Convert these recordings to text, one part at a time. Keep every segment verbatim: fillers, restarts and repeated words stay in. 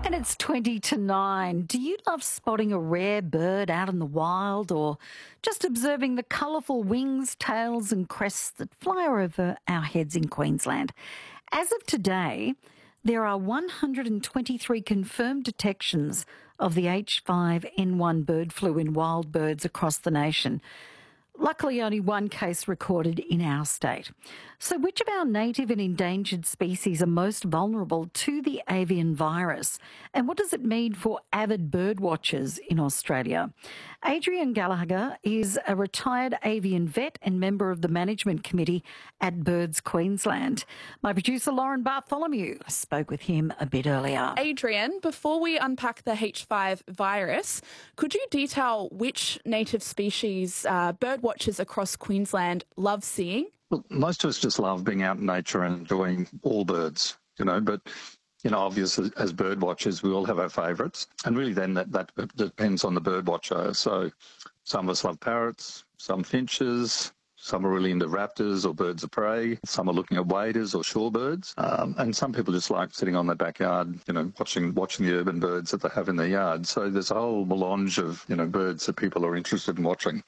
And it's twenty to nine. Do you love spotting a rare bird out in the wild or just observing the colourful wings, tails and crests that fly over our heads in Queensland? As of today, there are one hundred twenty-three confirmed detections of the H five N one bird flu in wild birds across the nation. Luckily, only one case recorded in our state. So which of our native and endangered species are most vulnerable to the avian virus? And what does it mean for avid bird watchers in Australia? Adrian Gallagher is a retired avian vet and member of the management committee at Birds Queensland. My producer Lauren Bartholomew spoke with him a bit earlier. Adrian, before we unpack the H five virus, could you detail which native species uh, bird watchers across Queensland love seeing? Well, most of us just love being out in nature and enjoying all birds, you know, but, you know, obviously as bird watchers, we all have our favourites. And really then that, that depends on the bird watcher. So some of us love parrots, some finches, some are really into raptors or birds of prey. Some are looking at waders or shorebirds. Um, and some people just like sitting on their backyard, you know, watching watching the urban birds that they have in their yard. So there's a whole melange of, you know, birds that people are interested in watching.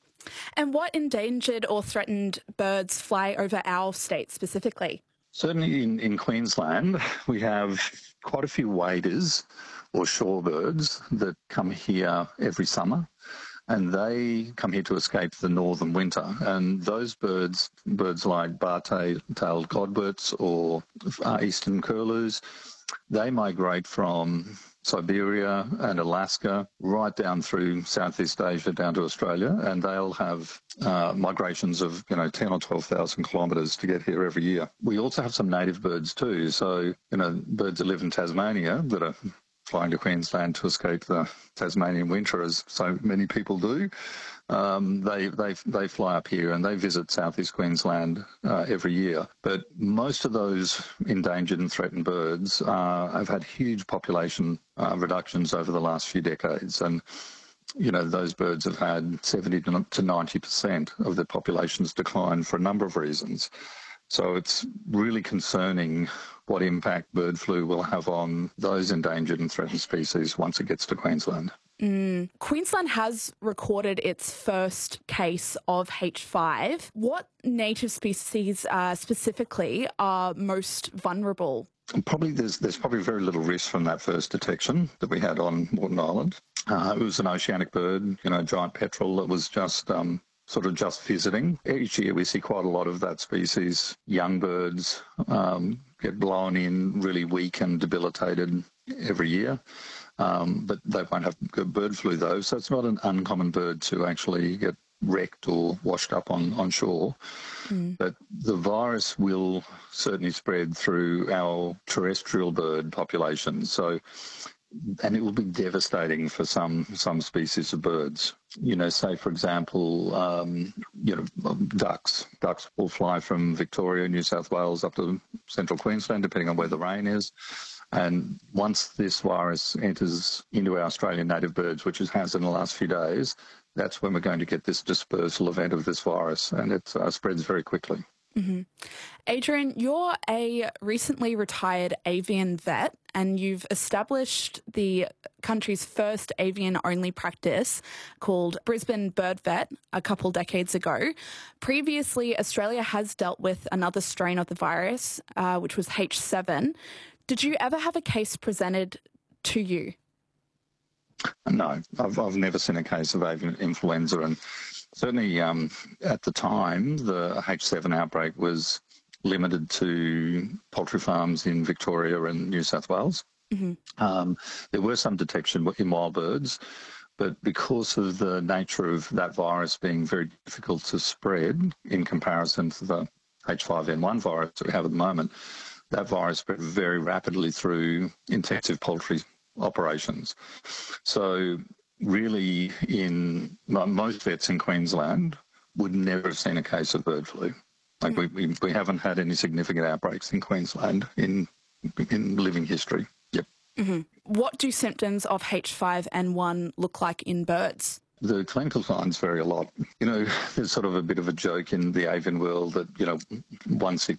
And what endangered or threatened birds fly over our state specifically? Certainly in, in Queensland, we have quite a few waders or shorebirds that come here every summer, and they come here to escape the northern winter. And those birds, birds like bar-tailed godwits or uh, eastern curlews, they migrate from Siberia and Alaska right down through Southeast Asia down to Australia, and they'll have uh, migrations of, you know, ten or twelve thousand kilometres to get here every year. We also have some native birds too, so, you know, birds that live in Tasmania that are flying to Queensland to escape the Tasmanian winter, as so many people do. Um, they, they, they fly up here and they visit Southeast Queensland uh, every year. But most of those endangered and threatened birds uh, have had huge population uh, reductions over the last few decades. And, you know, those birds have had seventy to ninety percent of their populations decline for a number of reasons. So it's really concerning what impact bird flu will have on those endangered and threatened species once it gets to Queensland. Mm. Queensland has recorded its first case of H five. What native species uh, specifically are most vulnerable? Probably there's there's probably very little risk from that first detection that we had on Moreton Island. Uh, it was an oceanic bird, you know, a giant petrel that was just um, sort of just visiting. Each year we see quite a lot of that species. Young birds um, get blown in really weak and debilitated every year. Um, but they won't have bird flu though, so it's not an uncommon bird to actually get wrecked or washed up on, on shore. Mm. But the virus will certainly spread through our terrestrial bird population. So, and it will be devastating for some some species of birds. You know, say for example, um, you know, ducks. Ducks will fly from Victoria, New South Wales up to central Queensland, depending on where the rain is. And once this virus enters into our Australian native birds, which it has in the last few days, that's when we're going to get this dispersal event of this virus, and it uh, spreads very quickly. Mm-hmm. Adrian, you're a recently retired avian vet, and you've established the country's first avian-only practice called Brisbane Bird Vet a couple decades ago. Previously, Australia has dealt with another strain of the virus, uh, which was H seven. Did you ever have a case presented to you? No, I've, I've never seen a case of avian influenza, and certainly um, at the time the H seven outbreak was limited to poultry farms in Victoria and New South Wales. Mm-hmm. Um, there were some detection in wild birds, but because of the nature of that virus being very difficult to spread in comparison to the H five N one virus that we have at the moment, that virus spread very rapidly through intensive poultry operations. So really, in most vets in Queensland would never have seen a case of bird flu. Like we, we, we haven't had any significant outbreaks in Queensland in in living history. Yep. Mm-hmm. What do symptoms of H five N one look like in birds? The clinical signs vary a lot. You know, there's sort of a bit of a joke in the avian world that, you know, one sick